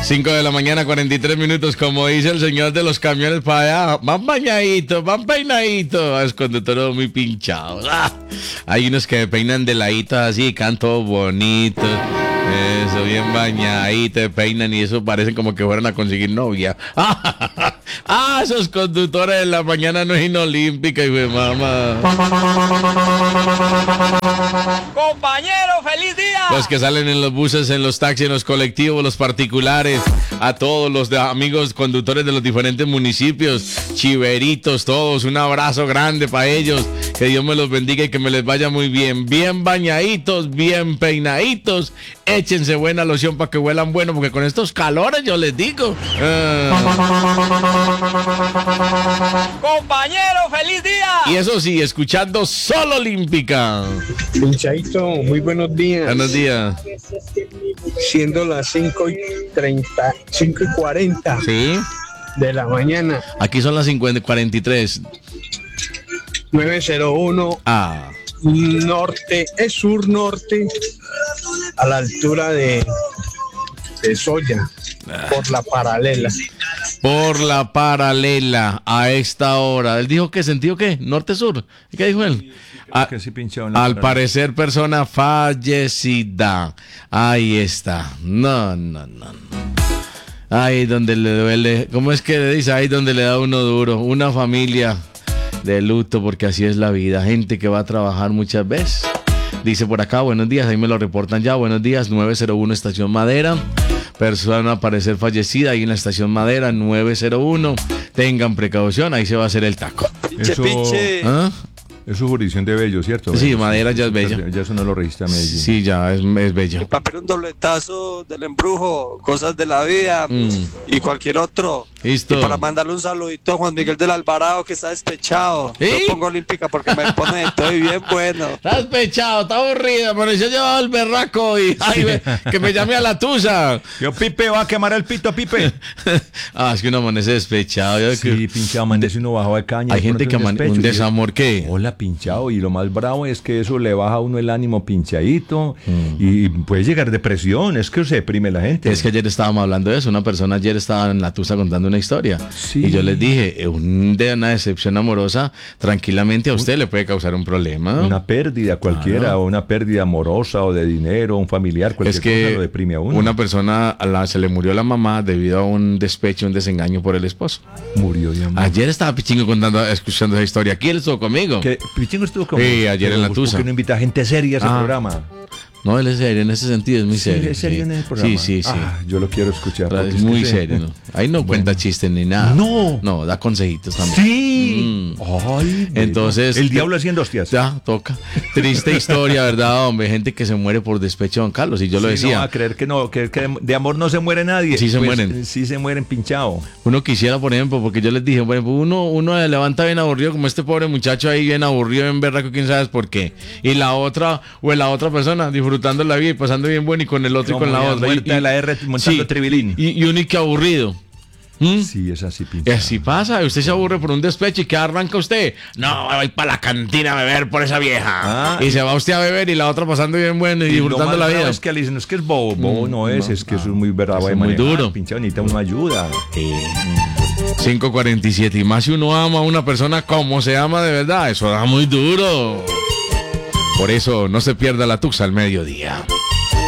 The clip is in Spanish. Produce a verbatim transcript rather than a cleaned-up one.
cinco de la mañana, cuarenta y tres minutos, como dice el señor de los camiones para allá. Van bañaditos, van peinaditos. Es conductores muy pinchados. Ah, hay unos que me peinan de ladito así, canto bonito. Eso, bien bañadito, te peinan y eso parecen como que fueran a conseguir novia. Ah, esos conductores de la mañana no es inolímpica, y güey, mamá. Compañero, feliz día. Los que salen en los buses, en los taxis, en los colectivos, los particulares, a todos los de amigos conductores de los diferentes municipios, chiveritos, todos, un abrazo grande para ellos. Que Dios me los bendiga y que me les vaya muy bien. Bien bañaditos, bien peinaditos. Échense buena loción para que huelan bueno, porque con estos calores yo les digo. Ah. Compañero, feliz día. Y eso sí, escuchando solo Olímpica. Pinchadito, muy buenos días. Buenos días. Siendo las cinco y treinta, cinco y cuarenta Sí. de la mañana. Aquí son las cincuenta, cuarenta y tres. nueve cero uno. Ah. Norte, es sur norte, a la altura de, de Soya, por la paralela. Por la paralela a esta hora. Él dijo que sentido qué, norte-sur. ¿Qué dijo él? A, que sí pinchado en al paralela. parecer persona fallecida. Ahí está. No, no, no, no. Ahí donde le duele. ¿Cómo es que le dice? Ahí donde le da uno duro. Una familia de luto, porque así es la vida. Gente que va a trabajar muchas veces. Dice por acá, buenos días, ahí me lo reportan ya. Buenos días, nueve cero uno Estación Madera. Persona a parecer fallecida ahí en la Estación Madera, nueve cero uno. Tengan precaución, ahí se va a hacer el taco. Pinche, Eso- pinche. ¿Ah? Es su jurisdicción de Bello, ¿cierto? Sí, Bello, Madera ya es Bello. Ya eso no lo registra Medellín. Sí, ya es, es bello. Papel un dobletazo del embrujo, cosas de la vida Mm. y cualquier otro. Listo. Y para mandarle un saludito a Juan Miguel del Alvarado, que está despechado. ¿Sí? Yo pongo Olímpica porque me pone de todo y bien bueno. Está despechado, está aburrido, pero yo llevaba el berraco y ay, ve, que me llame a la tusa. Yo, Pipe, va a quemar el pito, Pipe. Ah, es que uno amanece despechado. Yo Sí, que- pinchado, amanece uno bajo de caña. Hay de gente pronto que un amanece despecho, un y- desamor que... Hola, pinchado. Y lo más bravo es que eso le baja a uno el ánimo pinchadito Mm. y puede llegar depresión. Es que se deprime la gente. Es que ayer estábamos hablando de eso. Una persona ayer estaba en la tusa contando una historia. Sí. Y yo les dije, eh, un, de una decepción amorosa, tranquilamente a usted le puede causar un problema. Una pérdida cualquiera, Claro. o una pérdida amorosa o de dinero, un familiar, cualquier Es que cosa lo deprime a uno. una persona a la, se le murió la mamá debido a un despecho, un desengaño por el esposo. Murió de amor. Ayer estaba Pichingo contando, escuchando esa historia. Aquí él estuvo conmigo. ¿Qué? ¿Pichingo estuvo con Sí, ayer en la ¿Por qué tusa. no invita gente seria a ese Ah. programa? No, él es serio, en ese sentido es muy Sí, serio. es serio sí. en el programa. Sí, sí, sí. Ah, yo lo quiero escuchar. porque es es que muy se- serio. ¿no? Ahí no cuenta chistes ni nada. No. No, da consejitos también. Sí. Mm. Ay, Entonces- el diablo haciendo hostias. Ya, toca. Triste historia, ¿verdad, hombre? Gente que se muere por despecho, don Carlos. Y yo lo Sí, decía. No, a creer que no, que, que de amor no se muere nadie. Sí se Pues, mueren. Sí se mueren pinchado. Uno quisiera, por ejemplo, porque yo les dije, por ejemplo, uno, uno se levanta bien aburrido, como este pobre muchacho ahí, bien aburrido, bien berraco, quién sabe por qué. Y la otra, o la otra persona, disfrutando la vida y pasando bien bueno, y con el otro y Como con la ya otra. muerta Y- de la R montando sí, tribilín. Y, y uno y que aburrido. ¿Mm? Sí, es así Y pinchado. así pasa, usted se aburre por un despecho y ¿qué arranca usted? No, voy para la cantina a beber por esa vieja. Ah, y se va usted a beber y la otra pasando bien bueno y, Y disfrutando lo más la bravo vida. Es que le dicen, es que es bobo. Bobo Mm, no es, no, es que no. eso es muy bravo. Eso de es muy manejar, duro. Pinchado, necesita una ayuda. cinco cuarenta y siete. Y más si uno ama a una persona como se ama de verdad, eso da muy duro. Por eso no se pierda la tusa al mediodía.